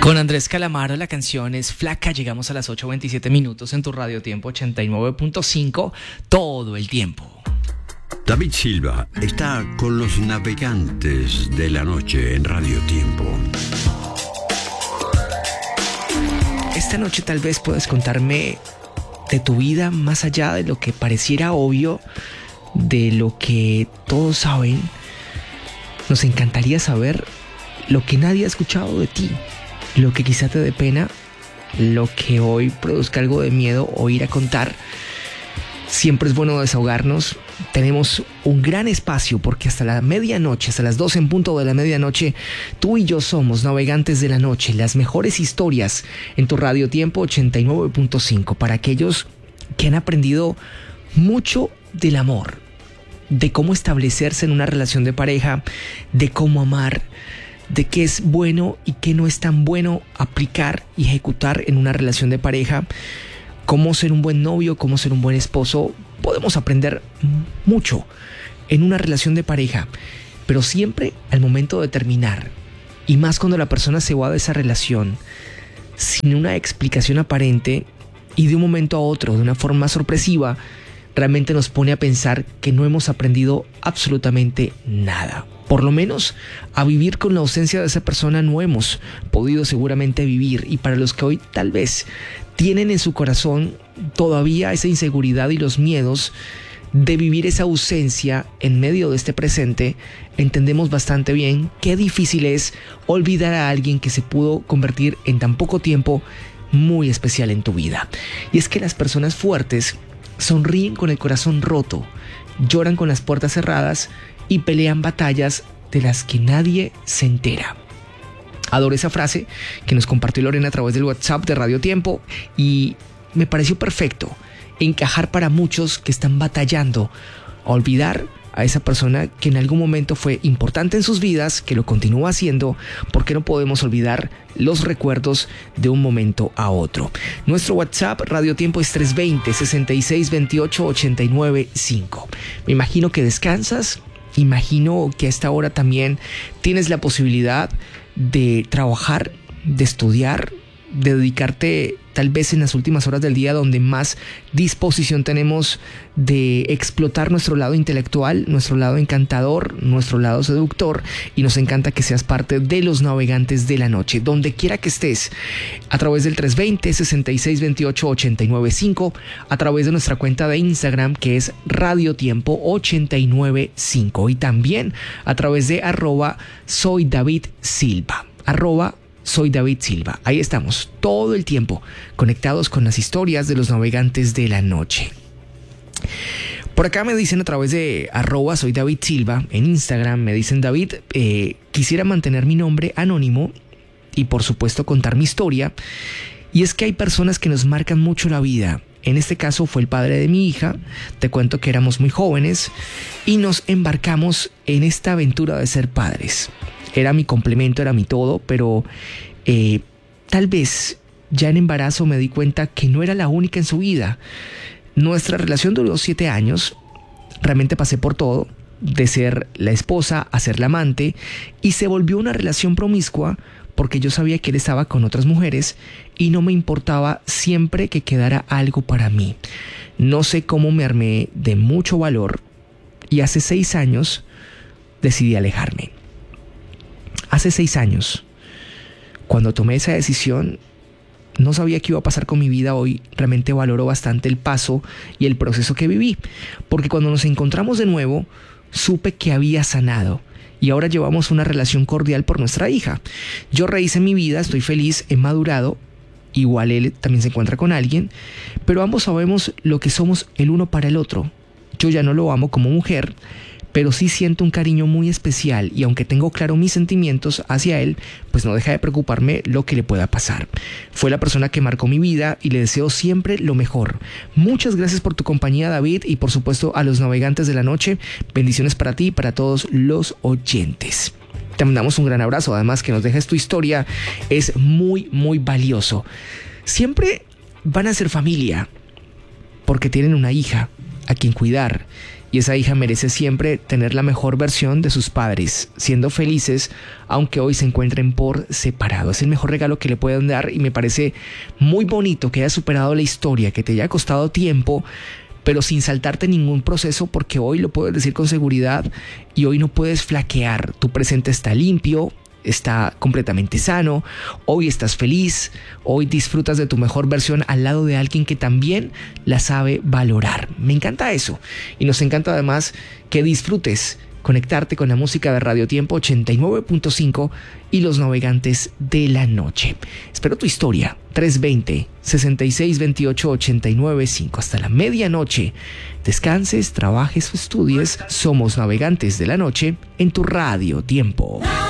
Con Andrés Calamaro, la canción es Flaca. Llegamos a las 8:27 minutos en tu Radio Tiempo 89.5 todo el tiempo. David Silva está con los navegantes de la noche en Radio Tiempo. Esta noche tal vez puedas contarme de tu vida más allá de lo que pareciera obvio, de lo que todos saben. Nos encantaría saber lo que nadie ha escuchado de ti, lo que quizá te dé pena, lo que hoy produzca algo de miedo oír a contar. Siempre es bueno desahogarnos. Tenemos un gran espacio porque hasta la medianoche, hasta las 12 en punto de la medianoche, tú y yo somos navegantes de la noche. Las mejores historias en tu Radio Tiempo 89.5 para aquellos que han aprendido mucho del amor, de cómo establecerse en una relación de pareja, de cómo amar, de qué es bueno y qué no es tan bueno aplicar y ejecutar en una relación de pareja, cómo ser un buen novio, cómo ser un buen esposo. Podemos aprender mucho en una relación de pareja, pero siempre al momento de terminar, y más cuando la persona se va de esa relación sin una explicación aparente y de un momento a otro, de una forma sorpresiva, realmente nos pone a pensar que no hemos aprendido absolutamente nada. Por lo menos a vivir con la ausencia de esa persona no hemos podido seguramente vivir. Y para los que hoy tal vez tienen en su corazón todavía esa inseguridad y los miedos de vivir esa ausencia en medio de este presente, entendemos bastante bien qué difícil es olvidar a alguien que se pudo convertir en tan poco tiempo muy especial en tu vida. Y es que las personas fuertes sonríen con el corazón roto, lloran con las puertas cerradas y pelean batallas de las que nadie se entera. Adoro esa frase que nos compartió Lorena a través del WhatsApp de Radio Tiempo y me pareció perfecto encajar para muchos que están batallando a olvidar a esa persona que en algún momento fue importante en sus vidas, que lo continúa haciendo, porque no podemos olvidar los recuerdos de un momento a otro. Nuestro WhatsApp Radio Tiempo es 320-6628-895. Me imagino que descansas, imagino que a esta hora también tienes la posibilidad de trabajar, de estudiar, de dedicarte tal vez en las últimas horas del día donde más disposición tenemos de explotar nuestro lado intelectual, nuestro lado encantador, nuestro lado seductor, y nos encanta que seas parte de los navegantes de la noche, donde quiera que estés, a través del 320-6628-895, a través de nuestra cuenta de Instagram que es Radio Tiempo 895 y también a través de @soydavidsilva, Soy David Silva. Ahí estamos todo el tiempo conectados con las historias de los navegantes de la noche. Por acá me dicen a través de @soy David Silva en Instagram, me dicen: David, quisiera mantener mi nombre anónimo y por supuesto contar mi historia. Y es que hay personas que nos marcan mucho la vida. En este caso fue el padre de mi hija. Te cuento que éramos muy jóvenes y nos embarcamos en esta aventura de ser padres. Era mi complemento, era mi todo, pero tal vez ya en embarazo me di cuenta que no era la única en su vida. Nuestra relación duró 7 años, realmente pasé por todo, de ser la esposa a ser la amante, y se volvió una relación promiscua porque yo sabía que él estaba con otras mujeres y no me importaba siempre que quedara algo para mí. No sé cómo me armé de mucho valor y hace 6 años decidí alejarme. Hace 6 años, cuando tomé esa decisión, no sabía qué iba a pasar con mi vida. Hoy realmente valoro bastante el paso y el proceso que viví, porque cuando nos encontramos de nuevo, supe que había sanado y ahora llevamos una relación cordial por nuestra hija. Yo rehice mi vida, estoy feliz, he madurado, igual él también se encuentra con alguien, pero ambos sabemos lo que somos el uno para el otro. Yo ya no lo amo como mujer, pero sí siento un cariño muy especial y aunque tengo claro mis sentimientos hacia él, pues no deja de preocuparme lo que le pueda pasar. Fue la persona que marcó mi vida y le deseo siempre lo mejor. Muchas gracias por tu compañía, David, y por supuesto a los navegantes de la noche. Bendiciones para ti y para todos los oyentes. Te mandamos un gran abrazo, además que nos dejes tu historia, es muy, muy valioso. Siempre van a ser familia porque tienen una hija a quien cuidar y esa hija merece siempre tener la mejor versión de sus padres, siendo felices, aunque hoy se encuentren por separado. Es el mejor regalo que le pueden dar y me parece muy bonito que hayas superado la historia, que te haya costado tiempo, pero sin saltarte ningún proceso, porque hoy lo puedes decir con seguridad y hoy no puedes flaquear. Tu presente está limpio, está completamente sano, hoy estás feliz, hoy disfrutas de tu mejor versión al lado de alguien que también la sabe valorar. Me encanta eso y nos encanta además que disfrutes conectarte con la música de Radio Tiempo 89.5 y los navegantes de la noche. Espero tu historia. 320-6628-895 hasta la medianoche. Descanses, trabajes o estudies. Somos navegantes de la noche en tu Radio Tiempo.